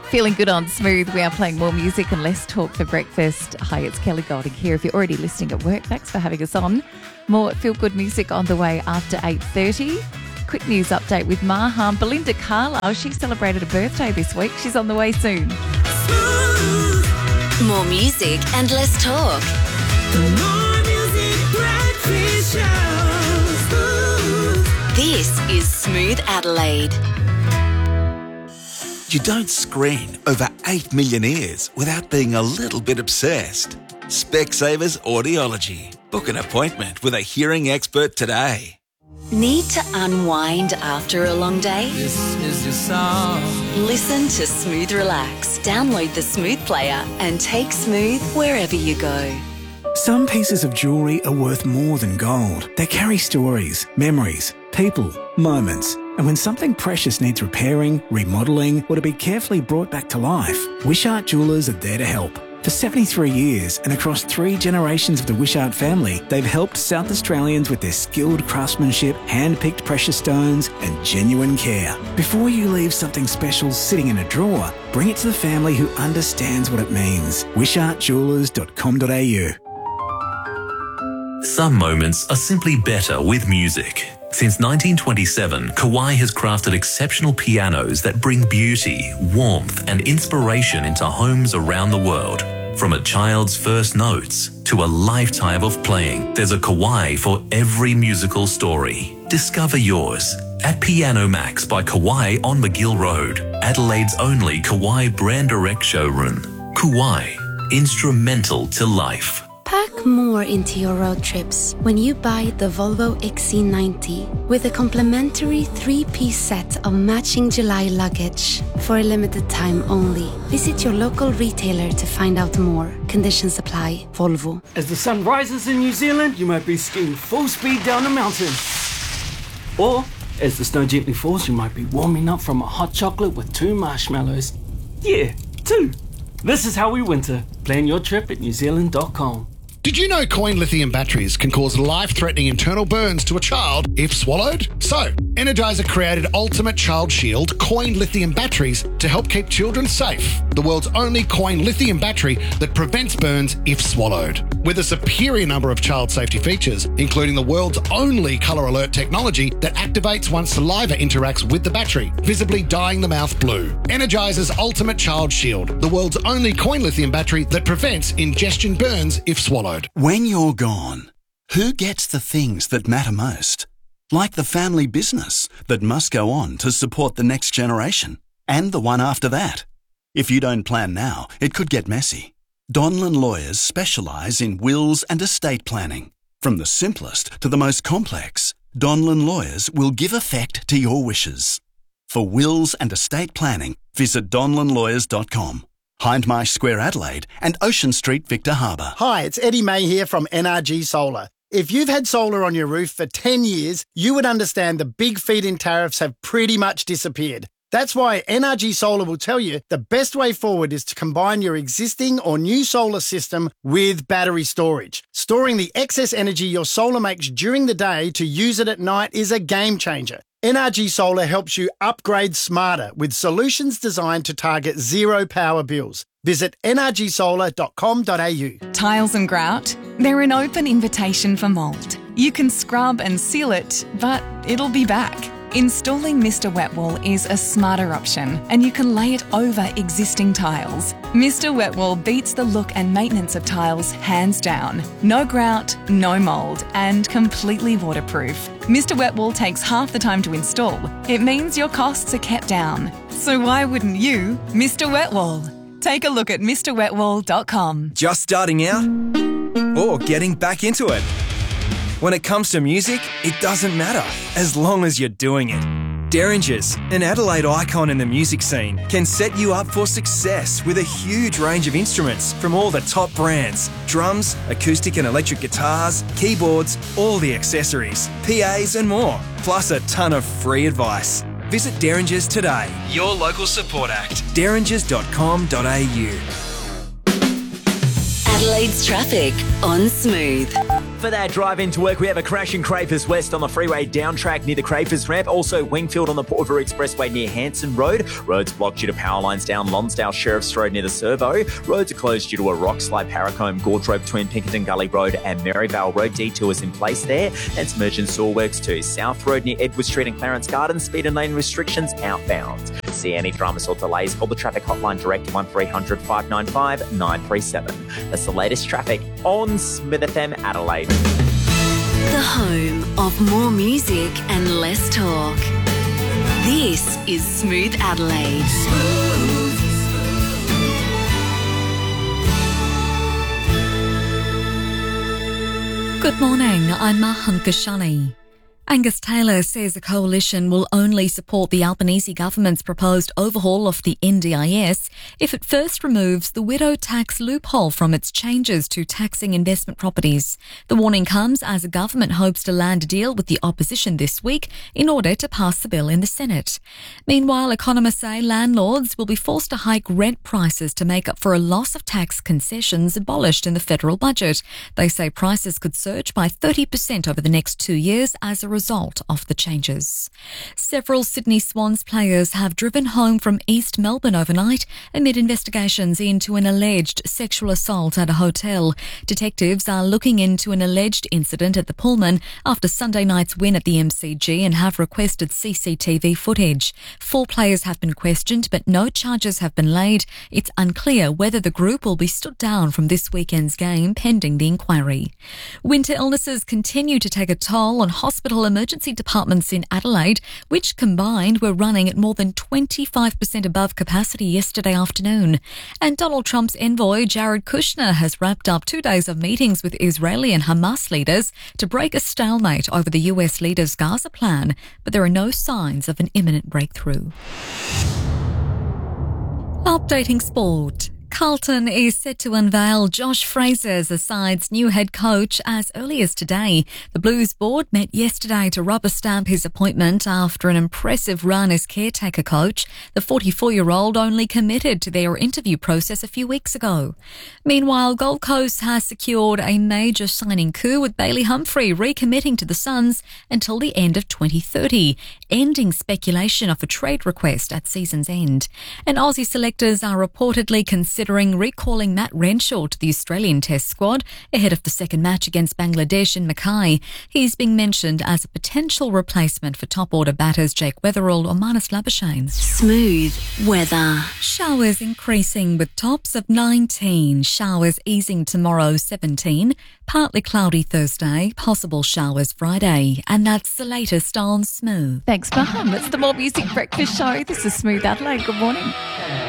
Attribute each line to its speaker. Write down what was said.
Speaker 1: Feeling good on Smooth. We are playing more music and less talk for breakfast. Hi, it's Kelly Golding here. If you're already listening at work, thanks for having us on. More Feel Good music on the way after 8:30. Quick news update with Maham. Belinda Carlisle, she celebrated a birthday this week. She's on the way soon.
Speaker 2: More music and less talk.
Speaker 3: More music, breakfast show.
Speaker 2: This is Smooth Adelaide.
Speaker 4: You don't screen over 8 million ears without being a little bit obsessed. Specsavers Audiology. Book an appointment with a hearing expert today.
Speaker 2: Need to unwind after a long day?
Speaker 3: This is your song.
Speaker 2: Listen to Smooth Relax. Download the Smooth player and take Smooth wherever you go.
Speaker 5: Some pieces of jewellery are worth more than gold. They carry stories, memories, people, moments. And when something precious needs repairing, remodelling, or to be carefully brought back to life, Wishart Jewellers are there to help. For 73 years and across 3 generations of the Wishart family, they've helped South Australians with their skilled craftsmanship, hand-picked precious stones and genuine care. Before you leave something special sitting in a drawer, bring it to the family who understands what it means. wishartjewellers.com.au.
Speaker 6: Some moments are simply better with music. Since 1927, Kawai has crafted exceptional pianos that bring beauty, warmth and inspiration into homes around the world. From a child's first notes to a lifetime of playing, there's a Kawai for every musical story. Discover yours at Piano Max by Kawai on McGill Road, Adelaide's only Kawai brand direct showroom. Kawai, instrumental to life.
Speaker 7: Pack more into your road trips when you buy the Volvo XC90 with a complimentary 3-piece set of matching July luggage for a limited time only. Visit your local retailer to find out more. Conditions apply. Volvo.
Speaker 8: As the sun rises in New Zealand, you might be skiing full speed down a mountain. Or, as the snow gently falls, you might be warming up from a hot chocolate with 2 marshmallows. Yeah, 2. This is how we winter. Plan your trip at newzealand.com.
Speaker 9: Did you know coin lithium batteries can cause life-threatening internal burns to a child if swallowed? So, Energizer created Ultimate Child Shield coin lithium batteries to help keep children safe. The world's only coin lithium battery that prevents burns if swallowed. With a superior number of child safety features, including the world's only colour alert technology that activates once saliva interacts with the battery, visibly dyeing the mouth blue. Energizer's Ultimate Child Shield, the world's only coin lithium battery that prevents ingestion burns if swallowed.
Speaker 4: When you're gone, who gets the things that matter most? Like the family business that must go on to support the next generation and the one after that. If you don't plan now, it could get messy. Donlan Lawyers specialise in wills and estate planning. From the simplest to the most complex, Donlan Lawyers will give effect to your wishes. For wills and estate planning, visit donlanlawyers.com. Hindmarsh Square, Adelaide and Ocean Street, Victor Harbour.
Speaker 10: Hi, it's Eddie May here from NRG Solar. If you've had solar on your roof for 10 years, you would understand the big feed-in tariffs have pretty much disappeared. That's why NRG Solar will tell you the best way forward is to combine your existing or new solar system with battery storage. Storing the excess energy your solar makes during the day to use it at night is a game changer. NRG Solar helps you upgrade smarter with solutions designed to target zero power bills. Visit nrgsolar.com.au.
Speaker 11: Tiles and grout, they're an open invitation for mould. You can scrub and seal it, but it'll be back. Installing Mr. Wet Wool is a smarter option, and you can lay it over existing tiles. Mr. Wet Wool beats the look and maintenance of tiles hands down. No grout, no mould, and completely waterproof. Mr. Wet Wool takes half the time to install. It means your costs are kept down. So why wouldn't you, Mr. Wet Wool? Take a look at mrwetwool.com.
Speaker 12: Just starting out or getting back into it? When it comes to music, it doesn't matter, as long as you're doing it. Derringers, an Adelaide icon in the music scene, can set you up for success with a huge range of instruments from all the top brands. Drums, acoustic and electric guitars, keyboards, all the accessories, PAs and more, plus a ton of free advice. Visit Derringers today, your local support act, derringers.com.au.
Speaker 2: Adelaide's traffic on Smooth.
Speaker 13: for that drive into work. We have a crash in Crafers West on the freeway down track near the Crafers ramp. Also, Wingfield on the Port River Expressway near Hanson Road. Roads blocked due to power lines down Lonsdale Sheriff's Road near the Servo. Roads are closed due to a rock slide, Paracombe, Gorge Road between Pinkerton Gully Road and Maryvale Road. Detours in place there. And some urgent saw works too. South Road near Edward Street and Clarence Gardens. Speed and lane restrictions outbound. See any dramas or delays, call the traffic hotline direct to 1300 595 937. That's the latest traffic on Smith FM Adelaide.
Speaker 2: The home of more music and less talk. This is Smooth Adelaide.
Speaker 14: Good morning, I'm Mahan Kashani. Angus Taylor says the coalition will only support the Albanese government's proposed overhaul of the NDIS if it first removes the widow tax loophole from its changes to taxing investment properties. The warning comes as the government hopes to land a deal with the opposition this week in order to pass the bill in the Senate. Meanwhile, economists say landlords will be forced to hike rent prices to make up for a loss of tax concessions abolished in the federal budget. They say prices could surge by 30% over the next 2 years as a result of the changes. Several Sydney Swans players have driven home from East Melbourne overnight amid investigations into an alleged sexual assault at a hotel. Detectives are looking into an alleged incident at the Pullman after Sunday night's win at the MCG and have requested CCTV footage. 4 players have been questioned, but no charges have been laid. It's unclear whether the group will be stood down from this weekend's game pending the inquiry. Winter illnesses continue to take a toll on hospital emergency departments in Adelaide, which combined were running at more than 25% above capacity yesterday afternoon. And Donald Trump's envoy Jared Kushner has wrapped up 2 days of meetings with Israeli and Hamas leaders to break a stalemate over the US leader's Gaza plan, but there are no signs of an imminent breakthrough. Updating sport. Carlton is set to unveil Josh Fraser as the side's new head coach as early as today. The Blues board met yesterday to rubber stamp his appointment after an impressive run as caretaker coach. The 44-year-old only committed to their interview process a few weeks ago. Meanwhile, Gold Coast has secured a major signing coup with Bailey Humphrey recommitting to the Suns until the end of 2030, ending speculation of a trade request at season's end. And Aussie selectors are reportedly considering recalling Matt Renshaw to the Australian Test squad ahead of the second match against Bangladesh in Mackay. He's being mentioned as a potential replacement for top-order batters Jake Weatherall or Marnus Labuschagne.
Speaker 2: Smooth weather.
Speaker 14: Showers increasing with tops of 19. Showers easing tomorrow, 17. Partly cloudy Thursday. Possible showers Friday. And that's the latest on Smooth.
Speaker 1: Thanks, Maham. It's the More Music Breakfast Show. This is Smooth Adelaide. Good morning.